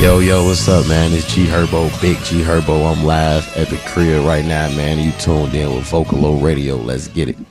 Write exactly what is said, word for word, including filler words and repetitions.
Yo, yo, what's up, man? It's G Herbo, Big G Herbo. I'm live at the crib right now, man. You tuned in with Vocalo Radio. Let's get it.